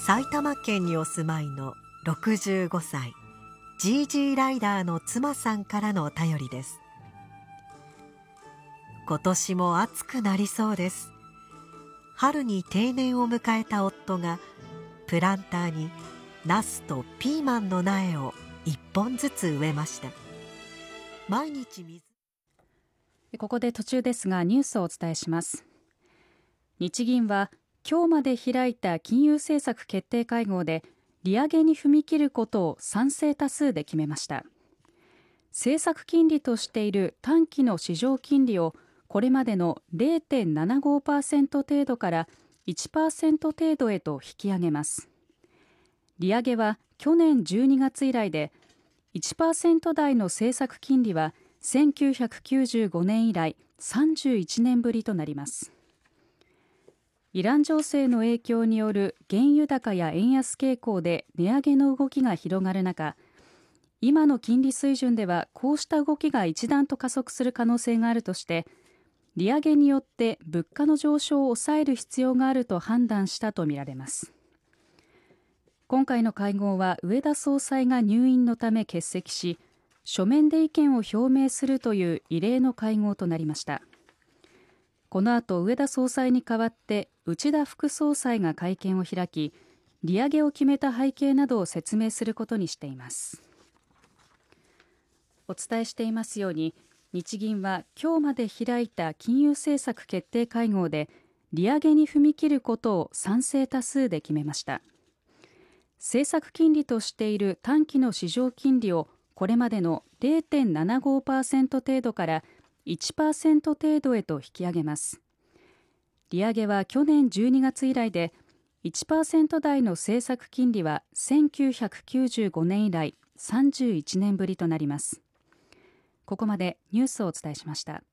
埼玉県にお住まいの65歳ジージーライダーの妻さんからのお便りです。今年も暑くなりそうです。春に定年を迎えた夫がプランターにナスとピーマンの苗を1本ずつ植えました。毎日水。 ここで途中ですがニュースをお伝えします。日銀は今日まで開いた金融政策決定会合で利上げに踏み切ることを賛成多数で決めました。政策金利としている短期の市場金利をこれまでの 0.75% 程度から 1% 程度へと引き上げます。利上げは去年12月以来で 1% 台の政策金利は1995年以来31年ぶりとなります。イラン情勢の影響による原油高や円安傾向で値上げの動きが広がる中、今の金利水準ではこうした動きが一段と加速する可能性があるとして、利上げによって物価の上昇を抑える必要があると判断したとみられます。今回の会合は植田総裁が入院のため欠席し、書面で意見を表明するという異例の会合となりました。この後、植田総裁に代わって内田副総裁が会見を開き、利上げを決めた背景などを説明することにしています。お伝えしていますように、日銀は今日まで開いた金融政策決定会合で利上げに踏み切ることを賛成多数で決めました。政策金利としている短期の市場金利をこれまでの 0.75% 程度から1% 程度へと引き上げます。利上げは去年12月以来で 1% 台の政策金利は1995年以来31年ぶりとなります。ここまでニュースをお伝えしました。